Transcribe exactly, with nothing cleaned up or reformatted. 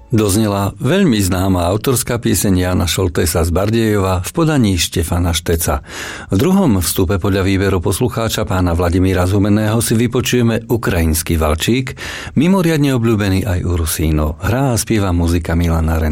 Doznela veľmi známa autorská pieseň Jána Šoltésa z Bardejova v podaní Štefana Šteca. V druhom vstupe podľa výberu poslucháča pána Vladimíra Zumeného si vypočujeme ukrajinský valčík, mimoriadne obľúbený aj u Rusínov. Hrá a spieva muzika Milana Ren.